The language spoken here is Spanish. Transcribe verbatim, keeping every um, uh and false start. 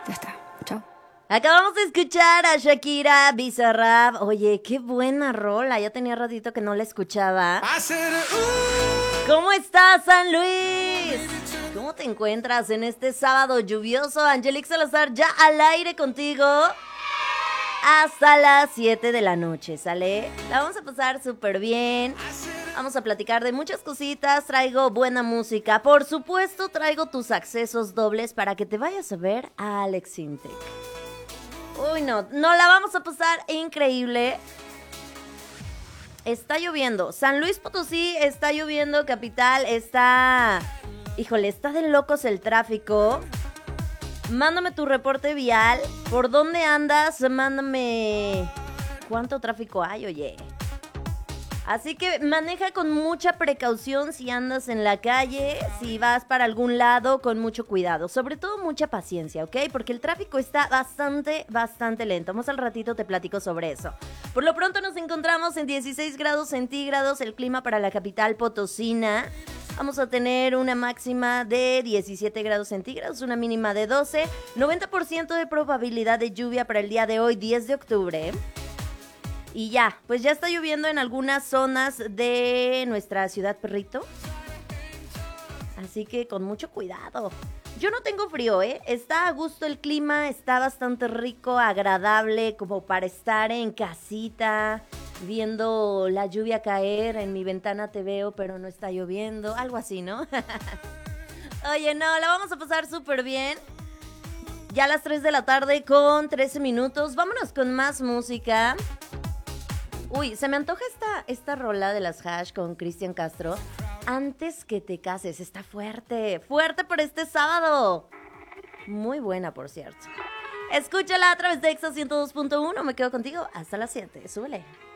Ya está. Chao. Acabamos de escuchar a Shakira Bizarrap. Oye, qué buena rola. Ya tenía ratito que no la escuchaba. ¿Cómo estás, San Luis? ¿Cómo te encuentras en este sábado lluvioso? Angelique Salazar ya al aire contigo hasta las siete de la noche, ¿sale? La vamos a pasar súper bien. Vamos a platicar de muchas cositas. Traigo buena música. Por supuesto, traigo tus accesos dobles para que te vayas a ver a Alex Intec. Uy, no, no la vamos a pasar increíble. Está lloviendo. San Luis Potosí está lloviendo, capital. Está... Híjole, está de locos el tráfico. Mándame tu reporte vial. ¿Por dónde andas? Mándame... ¿Cuánto tráfico hay, oye? Así que maneja con mucha precaución si andas en la calle, si vas para algún lado, con mucho cuidado. Sobre todo mucha paciencia, ¿ok? Porque el tráfico está bastante, bastante lento. Más al ratito te platico sobre eso. Por lo pronto nos encontramos en dieciséis grados centígrados, el clima para la capital potosina. Vamos a tener una máxima de diecisiete grados centígrados, una mínima de doce. noventa por ciento de probabilidad de lluvia para el día de hoy, diez de octubre. Y ya, pues ya está lloviendo en algunas zonas de nuestra ciudad perrito. Así que con mucho cuidado. Yo no tengo frío, ¿eh? Está a gusto el clima, está bastante rico, agradable, como para estar en casita, viendo la lluvia caer. En mi ventana te veo, pero no está lloviendo. Algo así, ¿no? Oye, no, la vamos a pasar súper bien. Ya a las tres de la tarde con trece minutos. Vámonos con más música. Uy, se me antoja esta, esta rola de las Hash con Cristian Castro. Antes que te cases, está fuerte, fuerte por este sábado. Muy buena, por cierto. Escúchala a través de Exa ciento dos punto uno. Me quedo contigo hasta las siete. Súbele.